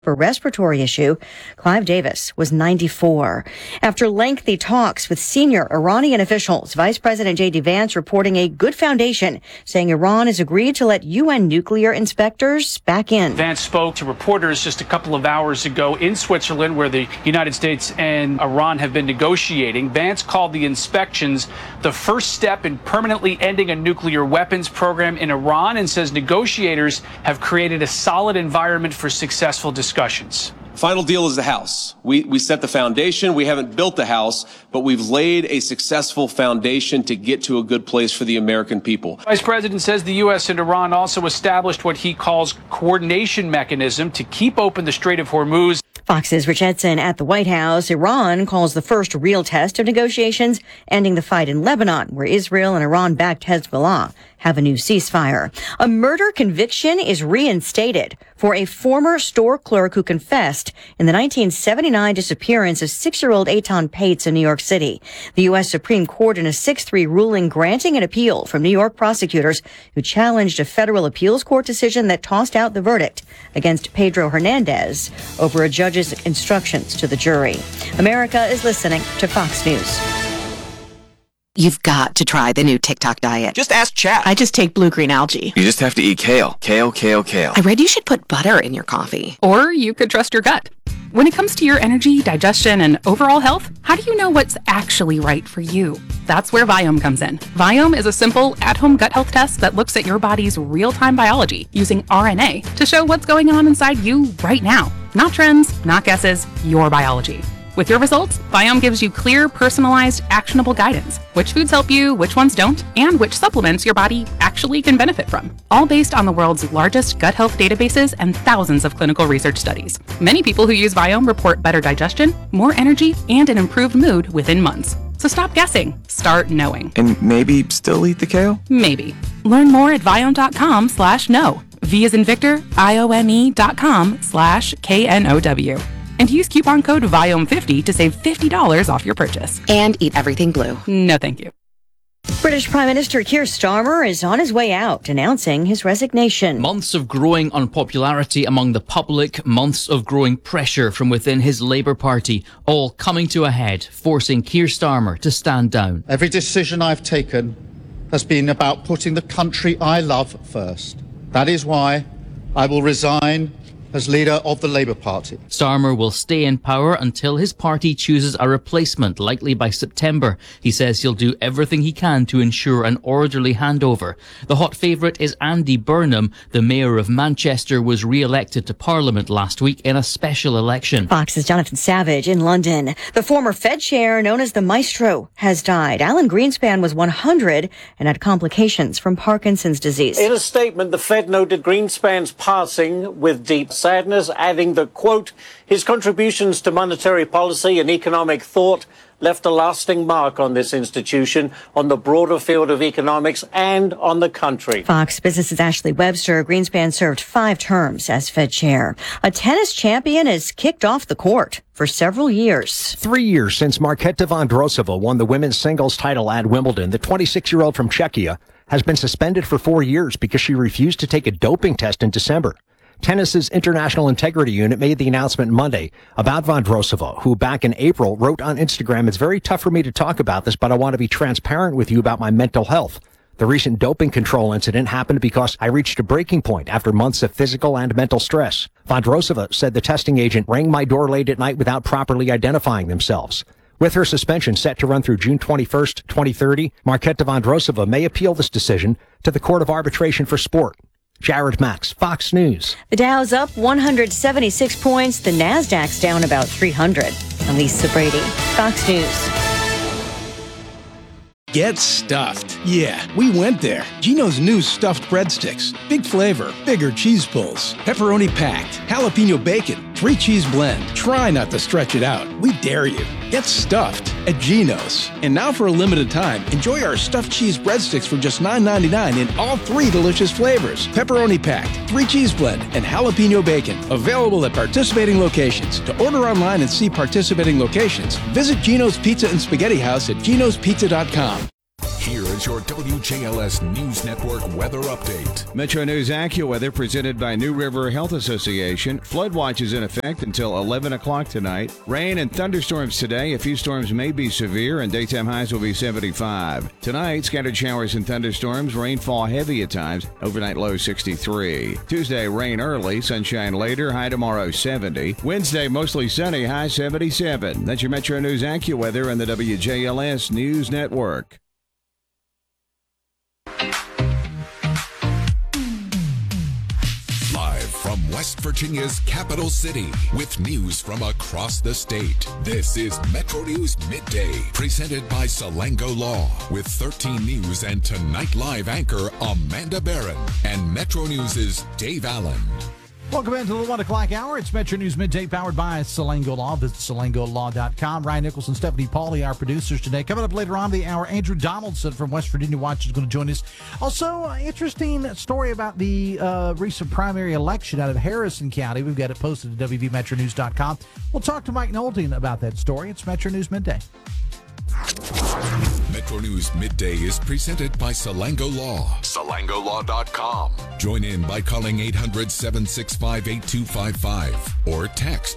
for a respiratory issue. Clive Davis was 94. After lengthy talks with senior Iranian officials, Vice President J.D. Vance reporting a good foundation, saying Iran has agreed to let UN nuclear inspectors back in. Vance spoke to reporters just a couple of hours ago in Switzerland, where the United States and Iran have been negotiating. Vance called the inspections the first step in permanently ending a nuclear weapons program in Iran, and says negotiators have created a solid environment for successful discussions. Final deal is the house. We set the foundation. We haven't built the house, but we've laid a successful foundation to get to a good place for the American people. Vice President says the U.S. and Iran also established what he calls coordination mechanism to keep open the Strait of Hormuz. Fox's Rich Edson at the White House. Iran calls the first real test of negotiations ending the fight in Lebanon, where Israel and Iran-backed Hezbollah have a new ceasefire. A murder conviction is reinstated for a former store clerk who confessed in the 1979 disappearance of 6-year-old Eitan Pates in New York City. The U.S. Supreme Court in a 6-3 ruling granting an appeal from New York prosecutors who challenged a federal appeals court decision that tossed out the verdict against Pedro Hernandez over a judge's instructions to the jury. America is listening to Fox News. You've got to try the new TikTok diet. Just ask chat. I just take blue-green algae. You just have to eat kale. Kale, kale, kale. I read you should put butter in your coffee. Or you could trust your gut. When it comes to your energy, digestion, and overall health, how do you know what's actually right for you? That's where Viome comes in. Viome is a simple, at-home gut health test that looks at your body's real-time biology using RNA to show what's going on inside you right now. Not trends, not guesses, your biology. With your results, Viome gives you clear, personalized, actionable guidance. Which foods help you, which ones don't, and which supplements your body actually can benefit from. All based on the world's largest gut health databases and thousands of clinical research studies. Many people who use Viome report better digestion, more energy, and an improved mood within months. So stop guessing. Start knowing. And maybe still eat the kale? Maybe. Learn more at Viome.com/know. V as in Victor, IOME.com/KNOW. And use coupon code VIOME50 to save $50 off your purchase. And eat everything blue. No, thank you. British Prime Minister Keir Starmer is on his way out, announcing his resignation. Months of growing unpopularity among the public, months of growing pressure from within his Labour Party, all coming to a head, forcing Keir Starmer to stand down. Every decision I've taken has been about putting the country I love first. That is why I will resign as leader of the Labour Party. Starmer will stay in power until his party chooses a replacement, likely by September. He says he'll do everything he can to ensure an orderly handover. The hot favourite is Andy Burnham. The mayor of Manchester was re-elected to Parliament last week in a special election. Fox's Jonathan Savage in London. The former Fed chair, known as the Maestro, has died. Alan Greenspan was 100 and had complications from Parkinson's disease. In a statement, the Fed noted Greenspan's passing with deep sadness, adding that, quote, his contributions to monetary policy and economic thought left a lasting mark on this institution, on the broader field of economics, and on the country. Fox Business's Ashley Webster. Greenspan served 5 terms as Fed chair. A tennis champion is kicked off the court for several years. 3 years since Marketa Vondrousova won the women's singles title at Wimbledon, the 26-year-old from Czechia has been suspended for 4 years because she refused to take a doping test in December. Tennis's International Integrity Unit made the announcement Monday about Vondrousova, who back in April wrote on Instagram, "It's very tough for me to talk about this, but I want to be transparent with you about my mental health. The recent doping control incident happened because I reached a breaking point after months of physical and mental stress." Vondrousova said the testing agent rang my door late at night without properly identifying themselves. With her suspension set to run through June 21st, 2030, Marketa Vondrousova may appeal this decision to the Court of Arbitration for Sport. Jared Max, Fox News. The Dow's up 176 points. The Nasdaq's down about 300. I'm Lisa Brady, Fox News. Get stuffed. Yeah, we went there. Geno's new stuffed breadsticks. Big flavor, bigger cheese pulls, pepperoni packed, jalapeno bacon, 3-cheese blend. Try not to stretch it out. We dare you. Get stuffed at Geno's. And now for a limited time, enjoy our stuffed cheese breadsticks for just $9.99 in all 3 delicious flavors. Pepperoni packed, 3-cheese blend, and jalapeno bacon. Available at participating locations. To order online and see participating locations, visit Geno's Pizza and Spaghetti House at genospizza.com. Here is Here's your WJLS News Network weather update. Metro News AccuWeather presented by New River Health Association. Flood watch is in effect until 11 o'clock tonight. Rain and thunderstorms today. A few storms may be severe and daytime highs will be 75. Tonight, scattered showers and thunderstorms. Rainfall heavy at times. Overnight low 63. Tuesday, rain early. Sunshine later. High tomorrow 70. Wednesday, mostly sunny. High 77. That's your Metro News AccuWeather and the WJLS News Network. Live from West Virginia's capital city with news from across the state. This is Metro News Midday, presented by Salango Law with 13 News and Tonight Live anchor Amanda Barron and Metro News' Dave Allen. Welcome into the 1 o'clock hour. It's Metro News Midday powered by Salango Law. Visit salangolaw.com. Ryan Nichols and Stephanie Pauly, our producers today. Coming up later on in the hour, Andrew Donaldson from West Virginia Watch is going to join us. Also, interesting story about the recent primary election out of Harrison County. We've got it posted at WVMetroNews.com. We'll talk to Mike Nolte about that story. It's Metro News Midday. Metro News Midday is presented by Salango Law. SalangoLaw.com. Join in by calling 800-765-8255 or text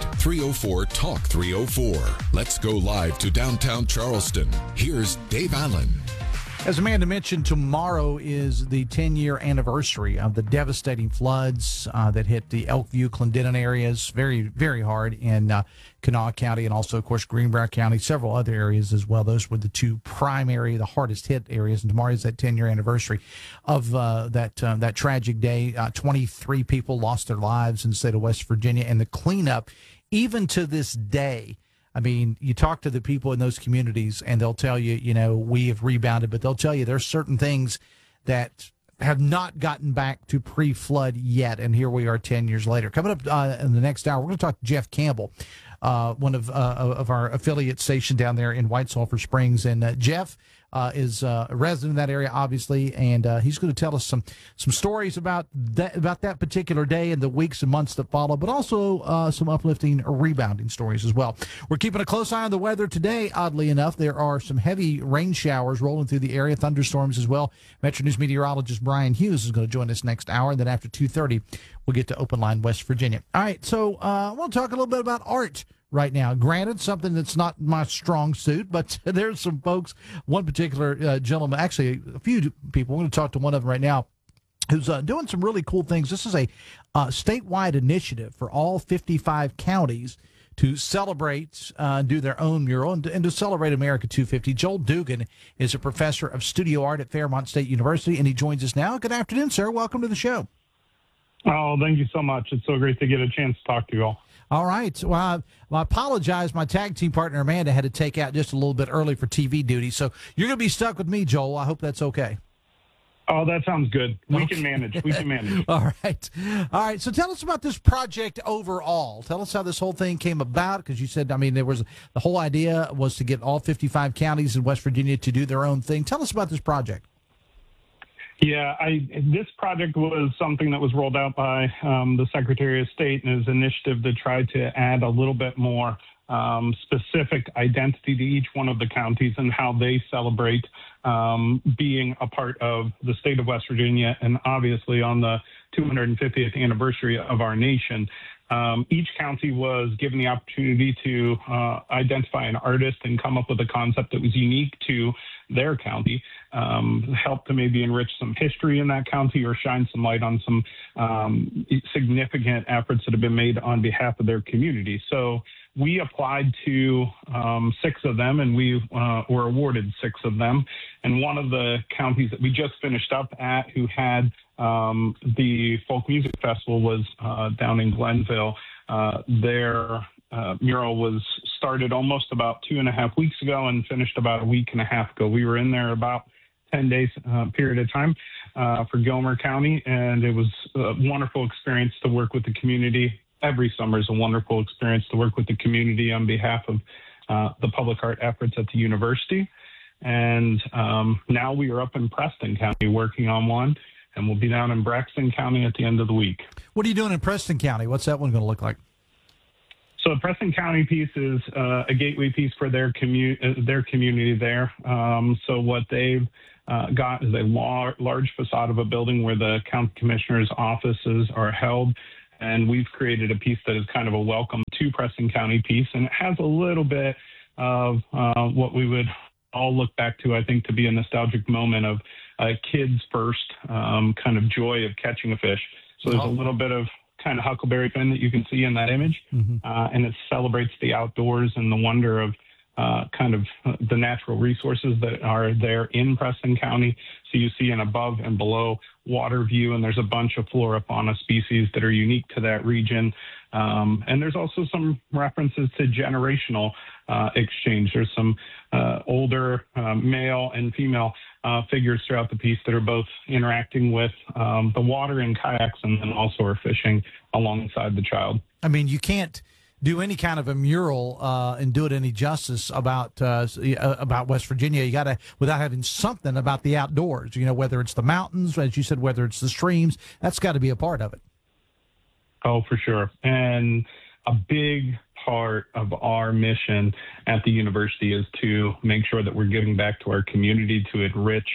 304-TALK-304. Let's go live to downtown Charleston. Here's Dave Allen. As Amanda mentioned, tomorrow is the 10-year anniversary of the devastating floods that hit the Elkview, Clendenin areas very, very hard in Kanawha County and also, of course, Greenbrier County, several other areas as well. Those were the two primary, the hardest hit areas. And tomorrow is that 10-year anniversary of that tragic day. 23 people lost their lives in the state of West Virginia. And the cleanup, even to this day, I mean, you talk to the people in those communities and they'll tell you, you know, we have rebounded, but they'll tell you there's certain things that have not gotten back to pre-flood yet. And here we are 10 years later. Coming up in the next hour, we're going to talk to Jeff Campbell, one of our affiliate stationed down there in White Sulphur Springs. And Jeff is a resident in that area, obviously, and he's going to tell us some stories about that particular day and the weeks and months that follow, but also some uplifting rebounding stories as well. We're keeping a close eye on the weather today. Oddly enough, there are some heavy rain showers rolling through the area, thunderstorms as well. Metro News meteorologist Brian Hughes is going to join us next hour, and then after 2:30, we'll get to Open Line West Virginia. All right, so I want to talk a little bit about art right now. Granted, something that's not my strong suit, but there's some folks, one particular gentleman, actually a few people, we're going to talk to one of them right now, who's doing some really cool things. This is a statewide initiative for all 55 counties to celebrate, do their own mural, and to celebrate America 250. Joel Dugan is a professor of studio art at Fairmont State University, and he joins us now. Good afternoon, sir. Welcome to the show. Oh, thank you so much. It's so great to get a chance to talk to you all. All right. Well, I apologize. My tag team partner, Amanda, had to take out just a little bit early for TV duty. So you're going to be stuck with me, Joel. I hope that's okay. Oh, that sounds good. We can manage. We can manage. All right. All right. So tell us about this project overall. Tell us how this whole thing came about, because you said, I mean, the whole idea was to get all 55 counties in West Virginia to do their own thing. Tell us about this project. Yeah, this project was something that was rolled out by the Secretary of State and his initiative to try to add a little bit more specific identity to each one of the counties and how they celebrate being a part of the state of West Virginia, and obviously on the 250th anniversary of our nation. Each county was given the opportunity to identify an artist and come up with a concept that was unique to their county, help to maybe enrich some history in that county or shine some light on some significant efforts that have been made on behalf of their community. So we applied to 6 of them, and we were awarded 6 of them. And one of the counties that we just finished up at, who had the Folk Music Festival, was down in Glenville. Their mural was started almost about 2.5 weeks ago and finished about a week and a half ago. We were in there about 10 days period of time for Gilmer County, and it was a wonderful experience to work with the community. Every summer is a wonderful experience to work with the community on behalf of the public art efforts at the university. And now we are up in Preston County working on one, and we'll be down in Braxton County at the end of the week. What are you doing in Preston County? What's that one going to look like? So the Preston County piece is a gateway piece for their community there. So what they've got is a large facade of a building where the county commissioner's offices are held. And we've created a piece that is kind of a welcome to Preston County piece. And it has a little bit of what we would all look back to, I think, to be a nostalgic moment of kids' first kind of joy of catching a fish. So there's a little bit of kind of Huckleberry Finn that you can see in that image. And it celebrates the outdoors and the wonder of kind of the natural resources that are there in Preston County. So you see an above and below water view, and there's a bunch of flora fauna species that are unique to that region. And there's also some references to generational exchange. There's some older male and female figures throughout the piece that are both interacting with the water in kayaks and then also are fishing alongside the child. I mean, you can't do any kind of a mural and do it any justice about West Virginia. You got to, without having something about the outdoors, you know, whether it's the mountains, as you said, whether it's the streams, that's got to be a part of it. Oh, for sure. And a big part of our mission at the university is to make sure that we're giving back to our community to enrich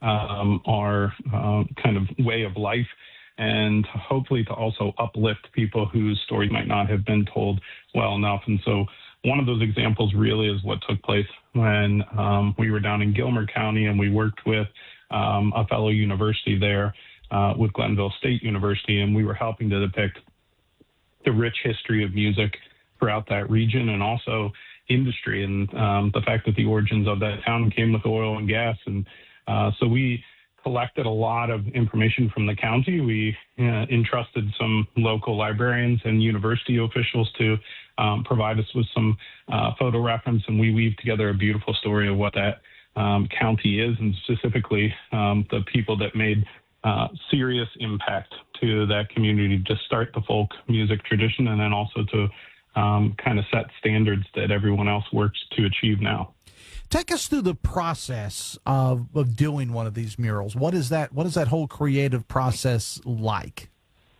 our kind of way of life, and hopefully to also uplift people whose stories might not have been told well enough. And so one of those examples really is what took place when we were down in Gilmer County, and we worked with a fellow university there with Glenville State University, and we were helping to depict the rich history of music throughout that region, and also industry, and the fact that the origins of that town came with oil and gas. And so we collected a lot of information from the county. We entrusted some local librarians and university officials to provide us with some photo reference, and we weaved together a beautiful story of what that county is, and specifically the people that made serious impact to that community to start the folk music tradition, and then also to kind of set standards that everyone else works to achieve now. Take us through the process of doing one of these murals. What is that whole creative process like?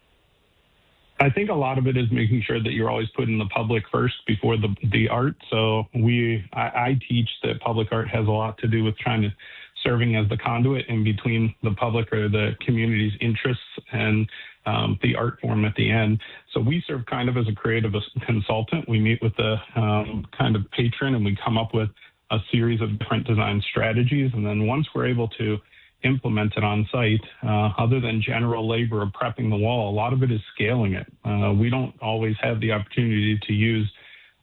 I think a lot of it is making sure that you're always putting the public first before the art. So I teach that public art has a lot to do with serving as the conduit in between the public or the community's interests and the art form at the end. So we serve kind of as a creative consultant. We meet with the kind of patron, and we come up with a series of different design strategies. And then once we're able to implement it on site, other than general labor of prepping the wall, a lot of it is scaling it. We don't always have the opportunity to use,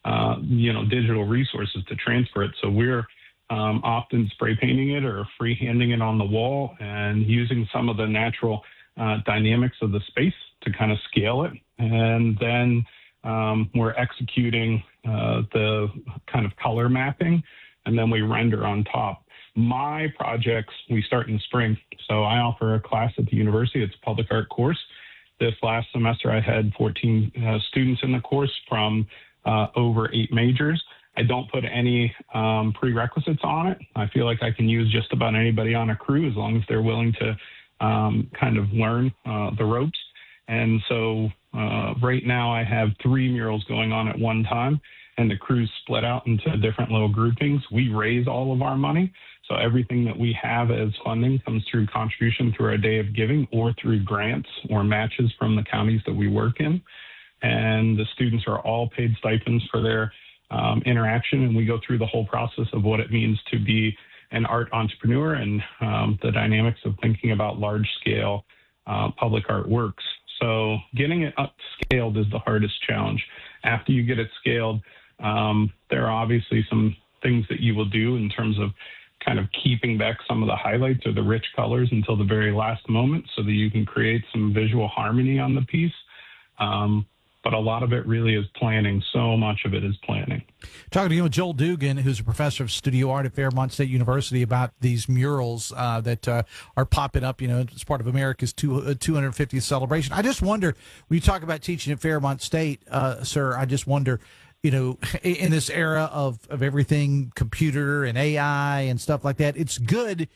digital resources to transfer it. So we're often spray painting it or freehanding it on the wall and using some of the natural dynamics of the space to kind of scale it. And then we're executing the kind of color mapping, and then we render on top. My projects, we start in spring. So I offer a class at the university. It's a public art course. This last semester, I had 14 students in the course from over 8 majors. I don't put any prerequisites on it. I feel like I can use just about anybody on a crew as long as they're willing to kind of learn the ropes. And so right now I have 3 murals going on at one time, and the crew's split out into different little groupings. We raise all of our money. So everything that we have as funding comes through contribution through our day of giving or through grants or matches from the counties that we work in. And the students are all paid stipends for their interaction, and we go through the whole process of what it means to be an art entrepreneur and the dynamics of thinking about large-scale public art works. So getting it up scaled is the hardest challenge. After you get it scaled, there are obviously some things that you will do in terms of kind of keeping back some of the highlights or the rich colors until the very last moment so that you can create some visual harmony on the piece. But a lot of it really is planning. So much of it is planning. Talking to you with Joel Dugan, who's a professor of studio art at Fairmont State University, about these murals that are popping up, as part of America's 250th celebration. I just wonder, when you talk about teaching at Fairmont State, sir, I just wonder, in this era of everything computer and AI and stuff like that, it's good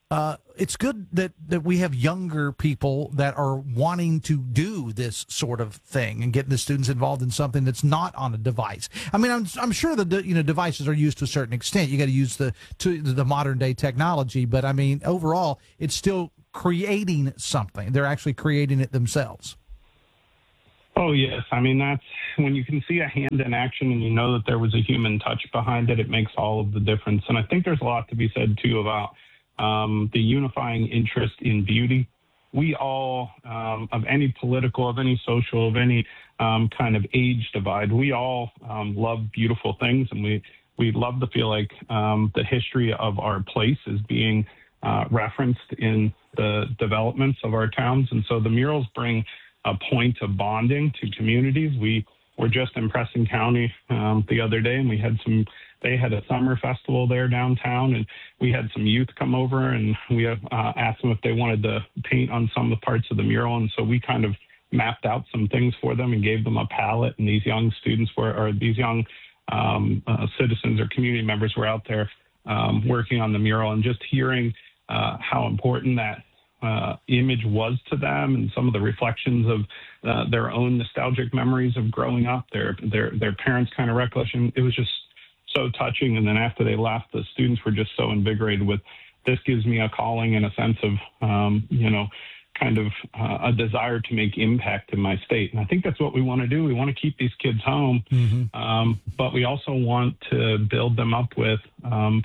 it's good that we have younger people that are wanting to do this sort of thing and getting the students involved in something that's not on a device. I mean, I'm sure the devices are used to a certain extent. You got to use the modern day technology, but I mean, overall, it's still creating something. They're actually creating it themselves. Oh, yes. I mean, that's when you can see a hand in action and you know that there was a human touch behind it, it makes all of the difference. And I think there's a lot to be said, too, about the unifying interest in beauty. We all, of any political, of any social, of any kind of age divide, we all love beautiful things, and we love to feel like the history of our place is being referenced in the developments of our towns. And so the murals bring a point of bonding to communities. We were just in Preston County the other day, and they had a summer festival there downtown, and we had some youth come over, and we asked them if they wanted to paint on some of the parts of the mural. And so we kind of mapped out some things for them and gave them a palette, and these young students these young citizens or community members were out there working on the mural, and just hearing how important that image was to them, and some of the reflections of their own nostalgic memories of growing up, their parents' kind of recollection. It was just so touching. And then after they left, the students were just so invigorated with, this gives me a calling and a sense of, kind of a desire to make impact in my state. And I think that's what we want to do. We want to keep these kids home, but we also want to build them up with, a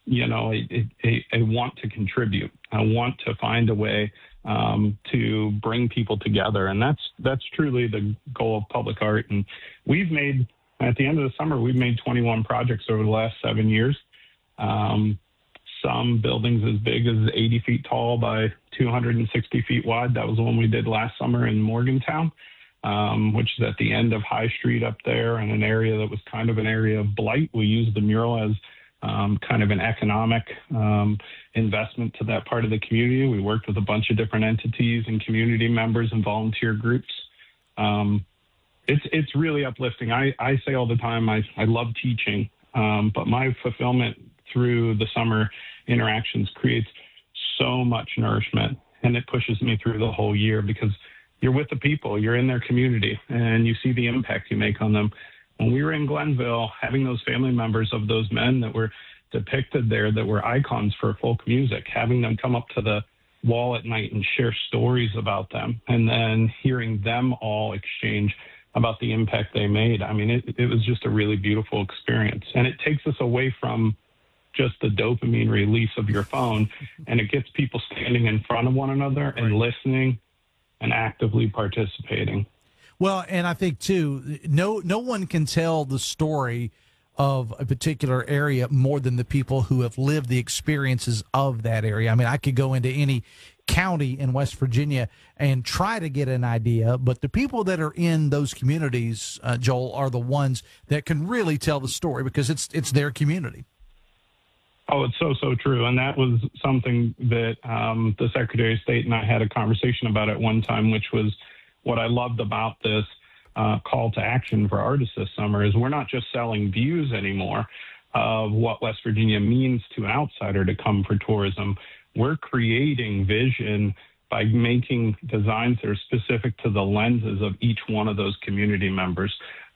want to contribute. I want to find a way to bring people together. And that's truly the goal of public art. And at the end of the summer, we've made 21 projects over the last 7 years. Some buildings as big as 80 feet tall by 260 feet wide. That was the one we did last summer in Morgantown, which is at the end of High Street up there, in an area that was kind of an area of blight. We used the mural as kind of an economic investment to that part of the community. We worked with a bunch of different entities and community members and volunteer groups. It's really uplifting. I say all the time, I love teaching, but my fulfillment through the summer interactions creates so much nourishment, and it pushes me through the whole year, because you're with the people, you're in their community, and you see the impact you make on them. When we were in Glenville, having those family members of those men that were depicted there, that were icons for folk music, having them come up to the wall at night and share stories about them, and then hearing them all exchange about the impact they made. I mean, it was just a really beautiful experience. And it takes us away from just the dopamine release of your phone, and it gets people standing in front of one another and listening and actively participating. Well, and I think, too, no one can tell the story of a particular area more than the people who have lived the experiences of that area. I mean, I could go into any county in West Virginia and try to get an idea, but the people that are in those communities, Joel, are the ones that can really tell the story, because it's their community. Oh, it's so true. And that was something that the Secretary of State and I had a conversation about at one time, which was what I loved about this call to action for artists this summer, is we're not just selling views anymore of what West Virginia means to an outsider to come for tourism. We're creating vision by making designs that are specific to the lenses of each one of those community members.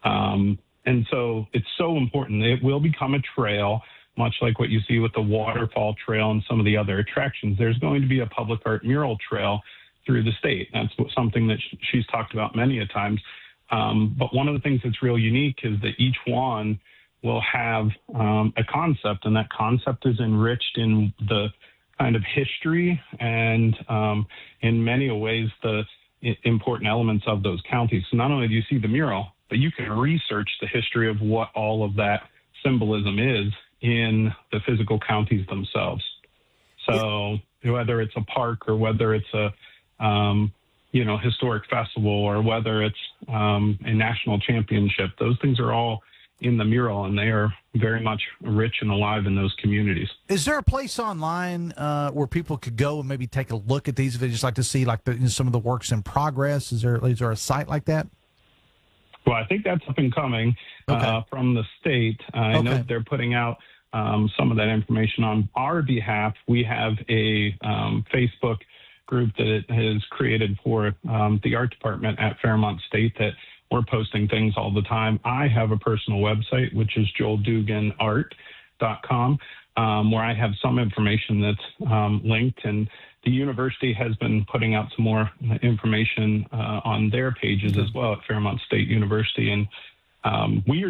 And so it's so important. It will become a trail, much like what you see with the waterfall trail and some of the other attractions. There's going to be a public art mural trail through the state. That's something that she's talked about many a times. But one of the things that's real unique is that each one will have a concept, and that concept is enriched in the kind of history and in many ways the important elements of those counties. So not only do you see the mural, but you can research the history of what all of that symbolism is in the physical counties themselves. So whether it's a park or whether it's a historic festival or whether it's a national championship, those things are all in the mural, and they are very much rich and alive in those communities. Is there a place online where people could go and maybe take a look at these videos, like to see some of the works in progress? Is there a site like that? Well, I think that's up and coming from the state. I know they're putting out some of that information on our behalf. We have a Facebook group that it has created for the art department at Fairmont State that we're posting things all the time. I have a personal website, which is joelduganart.com, where I have some information that's linked, and the university has been putting out some more information on their pages as well at Fairmont State University. And we are